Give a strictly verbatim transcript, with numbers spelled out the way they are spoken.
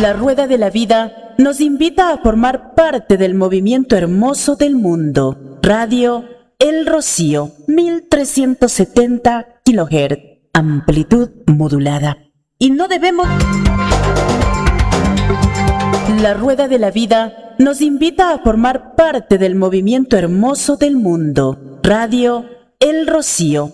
La rueda de la vida nos invita a formar parte del movimiento hermoso del mundo. Radio El Rocío, mil trescientos setenta kilohertz, amplitud modulada. Y no debemos... La rueda de la vida nos invita a formar parte del movimiento hermoso del mundo. Radio El Rocío,